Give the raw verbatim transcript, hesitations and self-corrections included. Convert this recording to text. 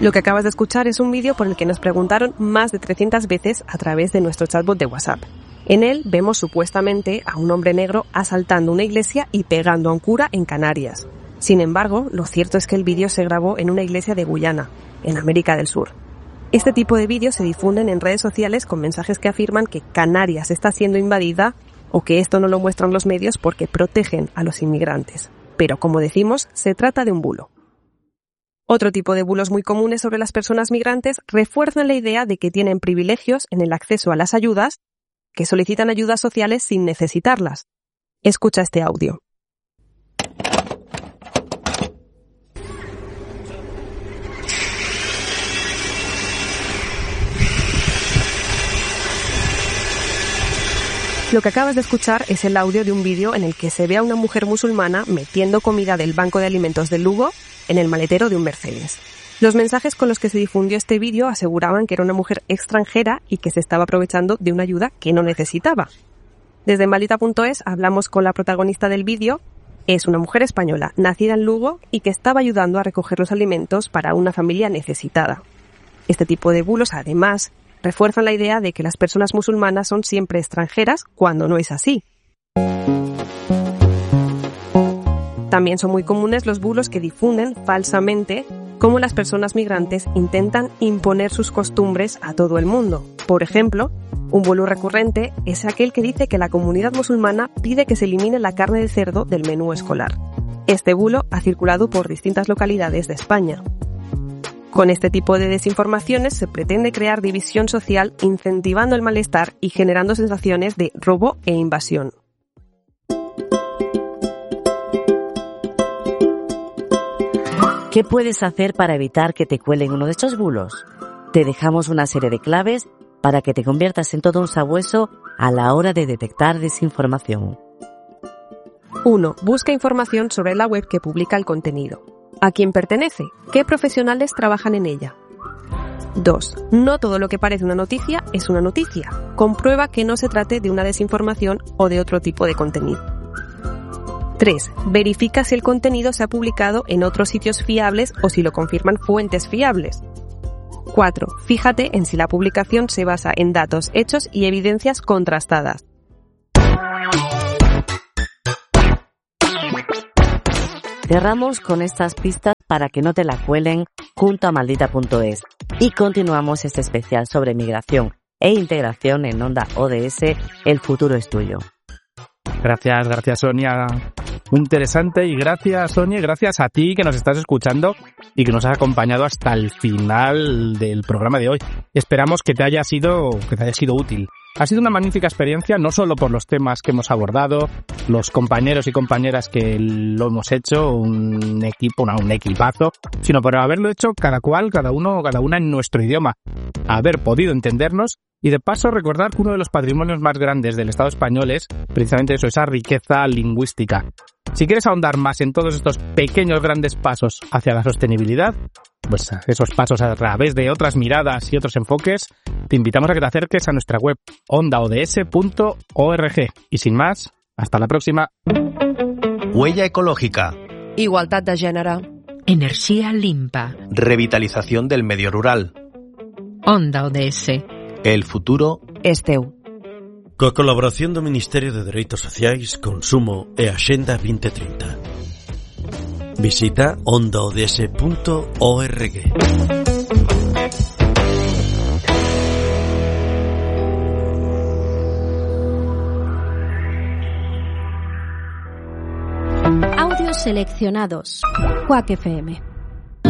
Lo que acabas de escuchar es un vídeo por el que nos preguntaron más de trescientas veces a través de nuestro chatbot de WhatsApp. En él vemos supuestamente a un hombre negro asaltando una iglesia y pegando a un cura en Canarias. Sin embargo, lo cierto es que el vídeo se grabó en una iglesia de Guyana, en América del Sur. Este tipo de vídeos se difunden en redes sociales con mensajes que afirman que Canarias está siendo invadida o que esto no lo muestran los medios porque protegen a los inmigrantes. Pero, como decimos, se trata de un bulo. Otro tipo de bulos muy comunes sobre las personas migrantes refuerzan la idea de que tienen privilegios en el acceso a las ayudas, que solicitan ayudas sociales sin necesitarlas. Escucha este audio. Lo que acabas de escuchar es el audio de un vídeo en el que se ve a una mujer musulmana metiendo comida del Banco de Alimentos de Lugo en el maletero de un Mercedes. Los mensajes con los que se difundió este vídeo aseguraban que era una mujer extranjera y que se estaba aprovechando de una ayuda que no necesitaba. Desde Maldita punto es hablamos con la protagonista del vídeo. Es una mujer española, nacida en Lugo y que estaba ayudando a recoger los alimentos para una familia necesitada. Este tipo de bulos, además, refuerzan la idea de que las personas musulmanas son siempre extranjeras cuando no es así. También son muy comunes los bulos que difunden falsamente cómo las personas migrantes intentan imponer sus costumbres a todo el mundo. Por ejemplo, un bulo recurrente es aquel que dice que la comunidad musulmana pide que se elimine la carne de cerdo del menú escolar. Este bulo ha circulado por distintas localidades de España. Con este tipo de desinformaciones se pretende crear división social, incentivando el malestar y generando sensaciones de robo e invasión. ¿Qué puedes hacer para evitar que te cuelen uno de estos bulos? Te dejamos una serie de claves para que te conviertas en todo un sabueso a la hora de detectar desinformación. uno. Busca información sobre la web que publica el contenido. ¿A quién pertenece? ¿Qué profesionales trabajan en ella? dos. No todo lo que parece una noticia es una noticia. Comprueba que no se trate de una desinformación o de otro tipo de contenido. tres. Verifica si el contenido se ha publicado en otros sitios fiables o si lo confirman fuentes fiables. cuatro. Fíjate en si la publicación se basa en datos, hechos y evidencias contrastadas. Cerramos con estas pistas para que no te la cuelen junto a Maldita punto es y continuamos este especial sobre migración e integración en Onda O D S. El futuro es tuyo. Gracias, gracias Sonia. Muy interesante y gracias Sonia, gracias a ti que nos estás escuchando y que nos has acompañado hasta el final del programa de hoy. Esperamos que te haya sido, que te haya sido útil. Ha sido una magnífica experiencia, no solo por los temas que hemos abordado, los compañeros y compañeras que lo hemos hecho, un equipo, una, un equipazo, sino por haberlo hecho cada cual, cada uno, cada una en nuestro idioma, haber podido entendernos y de paso recordar que uno de los patrimonios más grandes del Estado español es precisamente eso, esa riqueza lingüística. Si quieres ahondar más en todos estos pequeños grandes pasos hacia la sostenibilidad, pues esos pasos a través de otras miradas y otros enfoques, te invitamos a que te acerques a nuestra web onda o d s punto org. Y sin más, hasta la próxima. Huella ecológica. Igualdad de gènere. Energía limpa. Revitalización del medio rural. Onda O D S. El futuro És teu. Coa colaboración do Ministerio de Dereitos Sociais, Consumo e Axenda vinte trinta. Visita onda o d s punto org. Audios seleccionados. Quack F M.